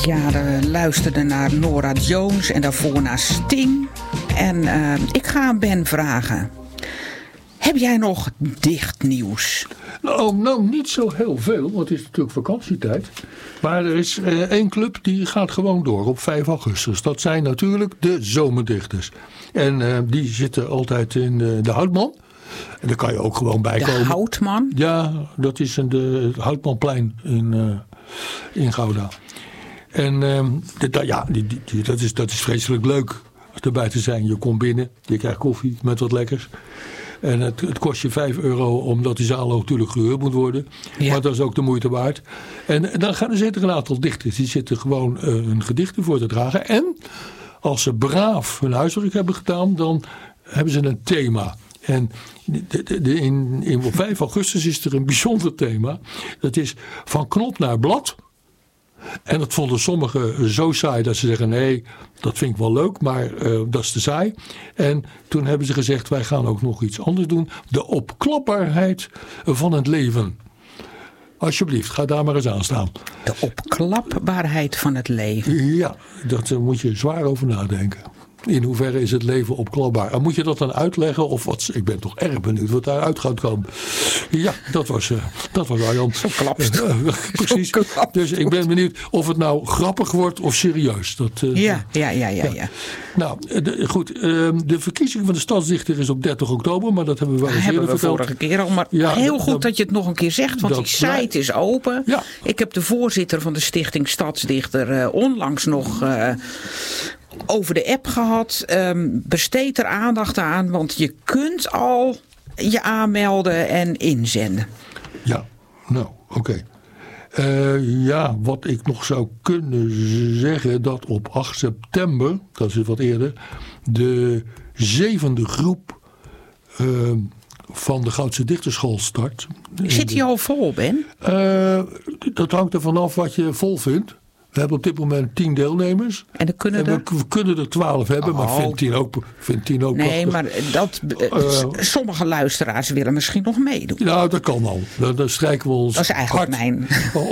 Ja, we luisterden naar Norah Jones en daarvoor naar Sting. En ik ga aan Ben vragen. Heb jij nog dichtnieuws? Nou, niet zo heel veel, want het is natuurlijk vakantietijd. Maar er is één club die gaat gewoon door op 5 augustus. Dat zijn natuurlijk de zomerdichters. En die zitten altijd in de Houtman. En daar kan je ook gewoon bij komen. De Houtman? Ja, dat is het Houtmanplein in Gouda. En dat is vreselijk leuk erbij te zijn. Je komt binnen, je krijgt koffie met wat lekkers. En het kost je €5 omdat die zaal ook natuurlijk gehuurd moet worden. Ja. Maar dat is ook de moeite waard. En dan er zitten een aantal dichters. Die zitten gewoon hun gedichten voor te dragen. En als ze braaf hun huiswerk hebben gedaan, dan hebben ze een thema. En op 5 augustus is er een bijzonder thema. Dat is van knop naar blad. En dat vonden sommigen zo saai dat ze zeggen, nee, dat vind ik wel leuk, maar dat is te saai. En toen hebben ze gezegd, wij gaan ook nog iets anders doen. De opklapbaarheid van het leven. Alsjeblieft, ga daar maar eens aan staan. De opklapbaarheid van het leven. Ja, daar moet je zwaar over nadenken. In hoeverre is het leven opklapbaar? En moet je dat dan uitleggen? Of wat? Ik ben toch erg benieuwd wat daaruit gaat komen. Ja, dat was Arjan. Zo klapst. Precies. Dus ik ben benieuwd of het nou grappig wordt of serieus. Ja. Nou, goed. De verkiezing van de stadsdichter is op 30 oktober. Maar dat hebben we wel eens eerder verteld. Vorige keer al. Maar heel goed dat je het nog een keer zegt. Want die site is open. Ja. Ik heb de voorzitter van de stichting Stadsdichter onlangs nog over de app gehad. Besteed er aandacht aan. Want je kunt al je aanmelden en inzenden. Ja, nou, oké. Wat ik nog zou kunnen zeggen, dat op 8 september, dat is wat eerder, de 7e groep van de Goudse Dichterschool start. Zit die al vol, Ben? Dat hangt er vanaf wat je vol vindt. We hebben op dit moment 10 deelnemers. En we kunnen er 12 hebben, maar vind 10 ook nee, prachtig. Maar sommige luisteraars willen misschien nog meedoen. Nou, dat kan al. Dan strijken we ons dat is eigenlijk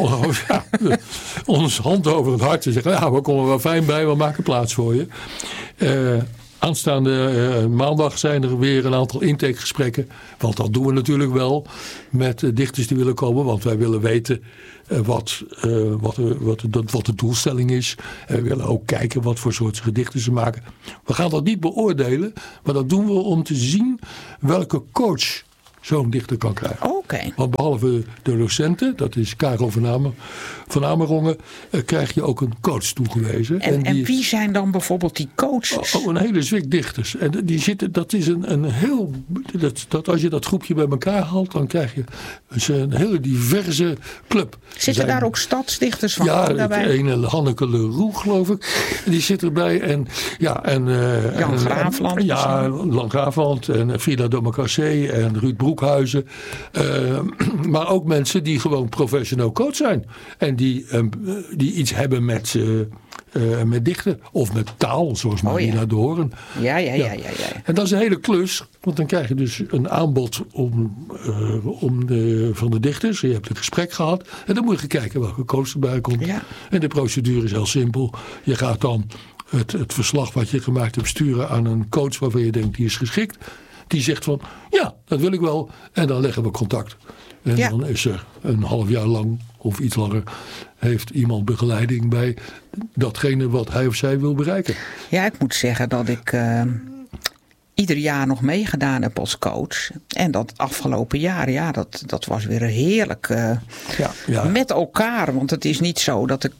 ons hand over het hart en zeggen, ja, we komen er wel fijn bij, we maken plaats voor je. Aanstaande maandag zijn er weer een aantal intakegesprekken. Want dat doen we natuurlijk wel met dichters die willen komen. Want wij willen weten wat de doelstelling is. We willen ook kijken wat voor soort gedichten ze maken. We gaan dat niet beoordelen. Maar dat doen we om te zien welke coach zo'n dichter kan krijgen. Okay. Want behalve de docenten, dat is Karel van Amerongen, krijg je ook een coach toegewezen. En wie zijn dan bijvoorbeeld die coaches? Een hele zwik dichters. En die zitten, dat is een heel, als je dat groepje bij elkaar haalt, dan krijg je een hele diverse club. Zitten daar ook stadsdichters van? Ja, de ene Hanneke Leroux, geloof ik. Die zit erbij. Jan Graafland. Jan Graafland en Frida Dommercassé en Ruud Broekhuizen. Maar ook mensen die gewoon professioneel coach zijn. En die iets hebben met dichten. Of met taal, zoals Marina de Hoorn. Ja. En dat is een hele klus. Want dan krijg je dus een aanbod van de dichters. Je hebt een gesprek gehad. En dan moet je kijken welke coach erbij komt. Ja. En de procedure is heel simpel. Je gaat dan het verslag wat je gemaakt hebt sturen aan een coach waarvan je denkt die is geschikt. Die zegt van, ja, dat wil ik wel. En dan leggen we contact. En dan is er een half jaar lang of iets langer heeft iemand begeleiding bij datgene wat hij of zij wil bereiken. Ja, ik moet zeggen dat ik ieder jaar nog meegedaan heb als coach. En dat afgelopen jaar, dat was weer heerlijk. Met elkaar, want het is niet zo dat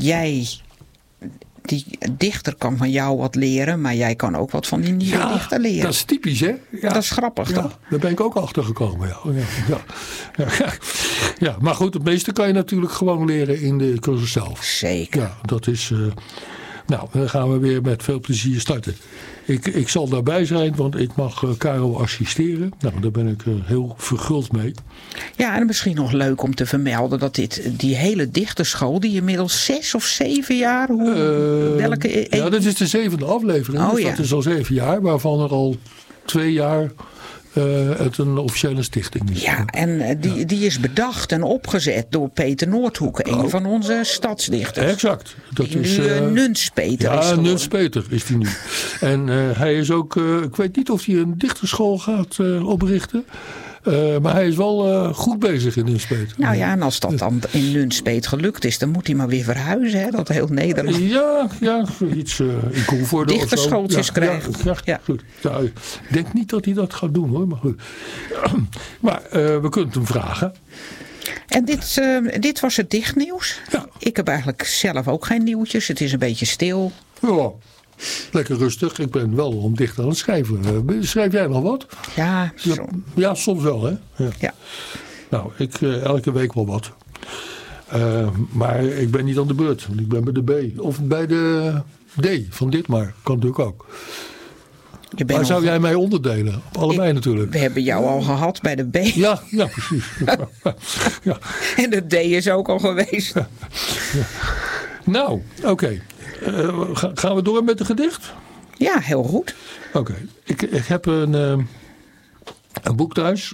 die dichter kan van jou wat leren, maar jij kan ook wat van die nieuwe dichter leren. Dat is typisch, hè? Ja. Dat is grappig, toch? Daar ben ik ook achter gekomen. Ja, maar goed, het meeste kan je natuurlijk gewoon leren in de cursus zelf. Zeker. Ja, dat is. Dan gaan we weer met veel plezier starten. Ik zal daarbij zijn, want ik mag Karel assisteren. Nou, daar ben ik heel verguld mee. Ja, en misschien nog leuk om te vermelden dat die hele dichterschool, die inmiddels 6 of 7 jaar... Ja, dat is de 7e aflevering. Dus dat is al 7 jaar, waarvan er al 2 jaar het een officiële stichting is. Ja, en die is bedacht en opgezet door Peter Noordhoek, een van onze stadsdichters. Exact. Dat die is nu Nunspeter is. Ja, Nunspeter is die nu. En hij is ook, ik weet niet of hij een dichterschool gaat oprichten. Maar hij is wel goed bezig in Nunspeet. Nou ja, en als dat dan in Nunspeet gelukt is, dan moet hij maar weer verhuizen. Hè? Dat heel Nederland. Ja, iets in Koevoorde dichterschooltjes krijgt. Ja. Goed. Ja, ik denk niet dat hij dat gaat doen hoor. Maar goed. Maar we kunnen hem vragen. En dit was het dichtnieuws. Ja. Ik heb eigenlijk zelf ook geen nieuwtjes. Het is een beetje stil. Ja. Lekker rustig. Ik ben wel om dicht aan het schrijven. Schrijf jij nog wat? Ja, soms wel hè. Ja. Nou, ik elke week wel wat. Maar ik ben niet aan de beurt. Want ik ben bij de B. Of bij de D van dit maar. Kan natuurlijk ook. Maar zou jij mij onderdelen? Allebei natuurlijk. We hebben jou al gehad bij de B. Ja, precies. Ja. En de D is ook al geweest. Ja. Nou, oké. Gaan we door met het gedicht? Ja, heel goed. Oké. Ik heb een boek thuis.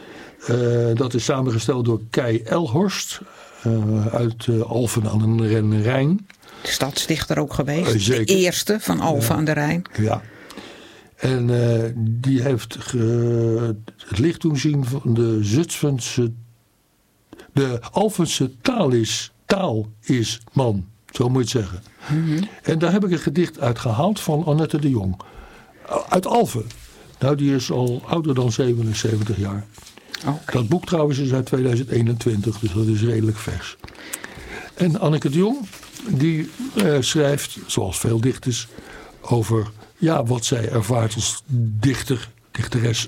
Dat is samengesteld door Kei Elhorst. Uit Alphen aan de Rijn. De stadsdichter ook geweest. Zeker. De eerste van Alphen aan de Rijn. Ja. En die heeft het licht doen zien van de Zutphense. De Alphense taal is man. Zo moet je het zeggen. Mm-hmm. En daar heb ik een gedicht uit gehaald van Annette de Jong. Uit Alphen. Nou, die is al ouder dan 77 jaar. Okay. Dat boek trouwens is uit 2021, dus dat is redelijk vers. En Anneke de Jong, die schrijft, zoals veel dichters, over wat zij ervaart als dichteres.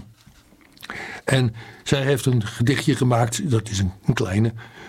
En zij heeft een gedichtje gemaakt, dat is een kleine...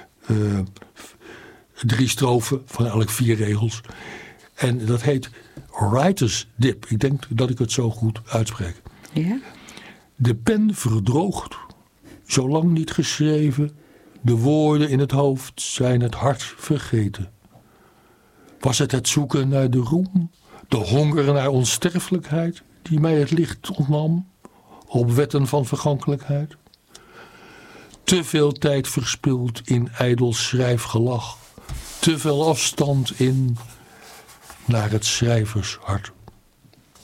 3 strofen van elk 4 regels. En dat heet Writer's Dip. Ik denk dat ik het zo goed uitspreek. Ja? De pen verdroogt, zolang niet geschreven. De woorden in het hoofd zijn het hart vergeten. Was het zoeken naar de roem, de honger naar onsterfelijkheid, die mij het licht ontnam, op wetten van vergankelijkheid? Te veel tijd verspild in ijdel schrijfgelach. Te veel afstand in naar het schrijvershart.